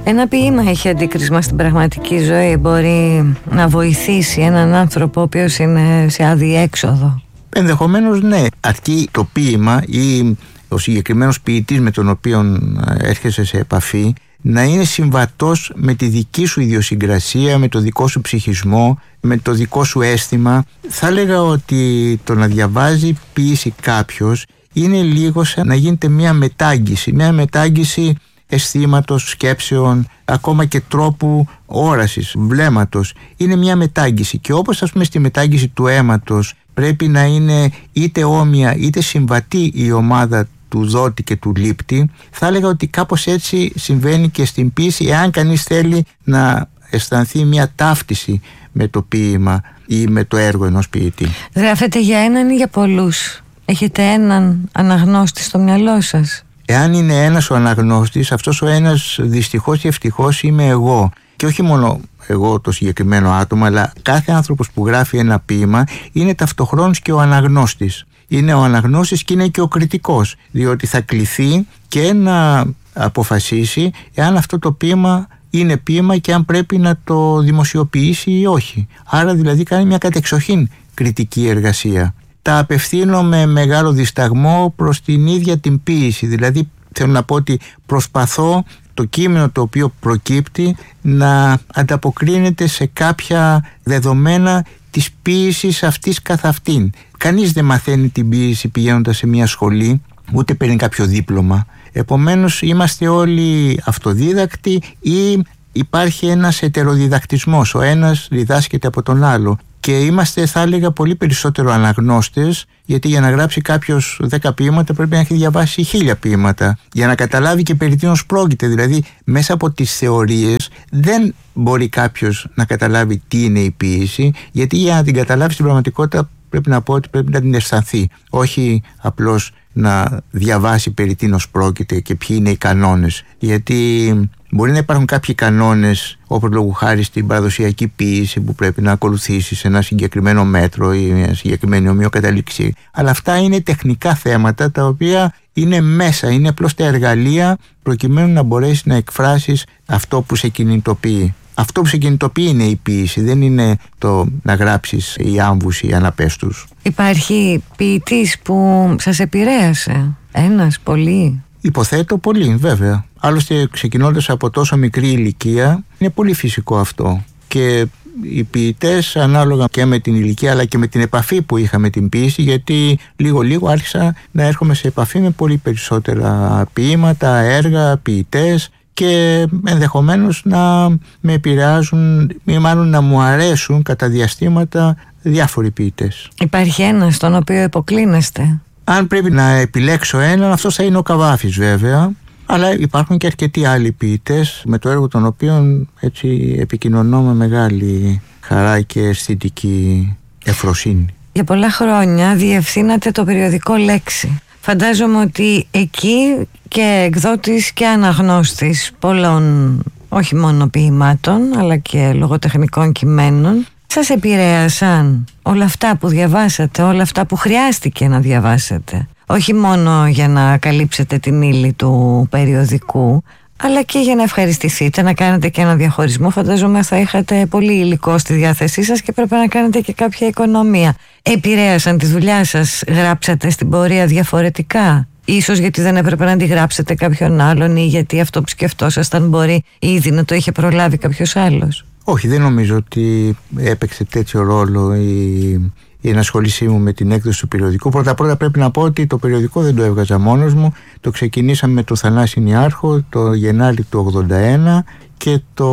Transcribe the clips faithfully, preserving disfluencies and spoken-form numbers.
Ένα ποίημα έχει αντίκρισμα στην πραγματική ζωή? Μπορεί να βοηθήσει έναν άνθρωπο ο οποίος είναι σε αδιέξοδο? Ενδεχομένως ναι, αρκεί το ποίημα ή ο συγκεκριμένος ποιητής με τον οποίο έρχεσαι σε επαφή να είναι συμβατός με τη δική σου ιδιοσυγκρασία, με το δικό σου ψυχισμό, με το δικό σου αίσθημα. Θα έλεγα ότι το να διαβάζει ποίηση κάποιος είναι λίγο σαν να γίνεται μια μετάγγιση, μια μετάγγιση αισθήματος, σκέψεων, ακόμα και τρόπου όρασης, βλέμματος. Είναι μια μετάγγιση, και όπως ας πούμε στη μετάγγιση του αίματος πρέπει να είναι είτε όμοια είτε συμβατή η ομάδα του δότη και του λήπτη, θα έλεγα ότι κάπως έτσι συμβαίνει και στην ποίηση, εάν κανείς θέλει να αισθανθεί μια ταύτιση με το ποίημα ή με το έργο ενός ποιητή. Γράφετε για έναν ή για πολλούς? Έχετε έναν αναγνώστη στο μυαλό σας? Εάν είναι ένας ο αναγνώστης, αυτός ο ένας δυστυχώς ή ευτυχώς είμαι εγώ. Και όχι μόνο εγώ το συγκεκριμένο άτομο, αλλά κάθε άνθρωπος που γράφει ένα ποίημα είναι ταυτοχρόνως και ο αναγνώστης. Είναι ο αναγνώστης και είναι και ο κριτικός, διότι θα κληθεί και να αποφασίσει εάν αυτό το ποίημα είναι ποίημα και αν πρέπει να το δημοσιοποιήσει ή όχι. Άρα δηλαδή κάνει μια κατεξοχήν κριτική εργασία. Τα απευθύνω με μεγάλο δισταγμό προς την ίδια την ποίηση. Δηλαδή θέλω να πω ότι προσπαθώ το κείμενο το οποίο προκύπτει να ανταποκρίνεται σε κάποια δεδομένα της ποίησης αυτής καθ' αυτήν. Κανείς δεν μαθαίνει την ποίηση πηγαίνοντας σε μια σχολή, ούτε παίρνει κάποιο δίπλωμα. Επομένως είμαστε όλοι αυτοδίδακτοι ή υπάρχει ένας ετεροδιδακτισμός, ο ένας διδάσκεται από τον άλλο. Και είμαστε, θα έλεγα, πολύ περισσότερο αναγνώστες, γιατί για να γράψει κάποιος δέκα ποίηματα πρέπει να έχει διαβάσει χίλια ποίηματα για να καταλάβει και περί τίνος πρόκειται. Δηλαδή μέσα από τις θεωρίες δεν μπορεί κάποιος να καταλάβει τι είναι η ποίηση, γιατί για να την καταλάβει στην πραγματικότητα πρέπει να πω ότι πρέπει να την αισθανθεί, όχι απλώς να διαβάσει περί τίνος πρόκειται και ποιοι είναι οι κανόνες. Γιατί μπορεί να υπάρχουν κάποιοι κανόνες, όπως λόγου χάρη στην παραδοσιακή ποίηση, που πρέπει να ακολουθήσεις ένα συγκεκριμένο μέτρο ή μια συγκεκριμένη ομοιοκαταλήξη. Αλλά αυτά είναι τεχνικά θέματα τα οποία είναι μέσα, είναι απλώς τα εργαλεία προκειμένου να μπορέσεις να εκφράσεις αυτό που σε κινητοποιεί. Αυτό που σε κινητοποιεί είναι η ποίηση, δεν είναι το να γράψεις οι άμβους ή αναπέστους. Υπάρχει ποιητής που σας επηρέασε? Ένας, πολλοί? Υποθέτω πολύ, βέβαια. Άλλωστε, ξεκινώντας από τόσο μικρή ηλικία, είναι πολύ φυσικό αυτό. Και οι ποιητές, ανάλογα και με την ηλικία αλλά και με την επαφή που είχα με την ποίηση, γιατί λίγο-λίγο άρχισα να έρχομαι σε επαφή με πολύ περισσότερα ποίηματα, έργα, ποιητές, και ενδεχομένως να με επηρεάζουν ή μάλλον να μου αρέσουν κατά διαστήματα διάφοροι ποιητές. Υπάρχει ένας στον οποίο υποκλίνεστε? Αν πρέπει να επιλέξω έναν, αυτός θα είναι ο Καβάφης βέβαια, αλλά υπάρχουν και αρκετοί άλλοι ποιητές με το έργο των οποίων έτσι επικοινωνώ με μεγάλη χαρά και αισθητική ευφροσύνη. Για πολλά χρόνια διευθύνατε το περιοδικό Λέξη. Φαντάζομαι ότι εκεί και εκδότης και αναγνώστης πολλών, όχι μόνο ποιημάτων, αλλά και λογοτεχνικών κειμένων. Σας επηρέασαν όλα αυτά που διαβάσατε, όλα αυτά που χρειάστηκε να διαβάσετε? Όχι μόνο για να καλύψετε την ύλη του περιοδικού, αλλά και για να ευχαριστηθείτε, να κάνετε και ένα διαχωρισμό. Φαντάζομαι θα είχατε πολύ υλικό στη διάθεσή σας και πρέπει να κάνετε και κάποια οικονομία. Επηρέασαν τη δουλειά σας? Γράψατε στην πορεία διαφορετικά? Ίσως γιατί δεν έπρεπε να τη γράψετε κάποιον άλλον, ή γιατί αυτό που σκεφτόσασταν μπορεί ήδη να το είχε προλάβει κάποιος άλλος? Όχι, δεν νομίζω ότι έπαιξε τέτοιο ρόλο η, η ενασχόλησή μου με την έκδοση του περιοδικού. Πρώτα-πρώτα πρέπει να πω ότι το περιοδικό δεν το έβγαζα μόνος μου. Το ξεκινήσαμε με το Θανάση Νιάρχο το Γενάρη του ογδόντα ένα και το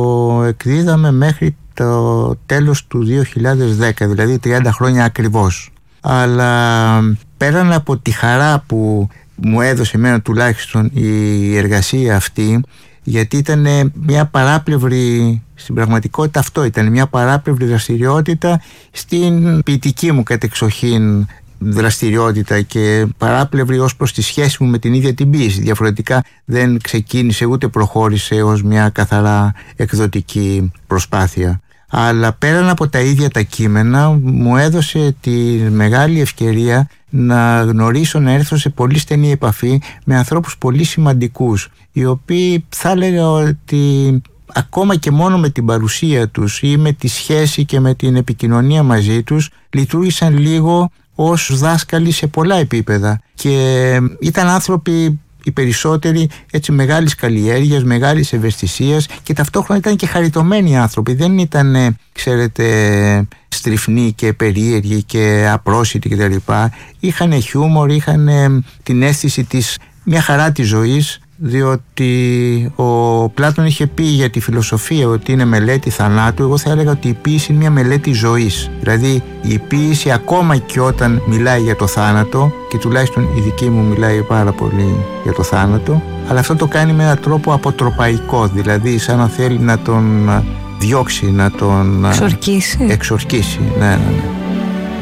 εκδίδαμε μέχρι το τέλος του δύο χιλιάδες δέκα, δηλαδή τριάντα χρόνια ακριβώς. Αλλά πέραν από τη χαρά που μου έδωσε εμένα τουλάχιστον η εργασία αυτή, γιατί ήταν μια παράπλευρη, στην πραγματικότητα αυτό ήταν μια παράπλευρη δραστηριότητα στην ποιητική μου κατεξοχήν δραστηριότητα και παράπλευρη ως προς τη σχέση μου με την ίδια την ποίηση. Διαφορετικά δεν ξεκίνησε ούτε προχώρησε ως μια καθαρά εκδοτική προσπάθεια. Αλλά πέραν από τα ίδια τα κείμενα μου έδωσε τη μεγάλη ευκαιρία να γνωρίσω, να έρθω σε πολύ στενή επαφή με ανθρώπους πολύ σημαντικούς, οι οποίοι θα έλεγα ότι ακόμα και μόνο με την παρουσία τους ή με τη σχέση και με την επικοινωνία μαζί τους λειτουργήσαν λίγο ως δάσκαλοι σε πολλά επίπεδα, και ήταν άνθρωποι οι περισσότεροι έτσι μεγάλης καλλιέργειας, μεγάλης ευαισθησίας, και ταυτόχρονα ήταν και χαριτωμένοι άνθρωποι. Δεν ήταν, ξέρετε, στριφνοί και περίεργοι και απρόσιτοι κτλ. Είχαν χιούμορ, είχαν την αίσθηση της μια χαρά της ζωής, διότι ο Πλάτων είχε πει για τη φιλοσοφία ότι είναι μελέτη θανάτου. Εγώ θα έλεγα ότι η ποίηση είναι μια μελέτη ζωής. Δηλαδή η ποίηση, ακόμα και όταν μιλάει για το θάνατο, και τουλάχιστον η δική μου μιλάει πάρα πολύ για το θάνατο, αλλά αυτό το κάνει με έναν τρόπο αποτροπαϊκό, δηλαδή σαν να θέλει να τον διώξει, να τον εξορκίσει. εξορκίσει. Ναι, ναι, ναι.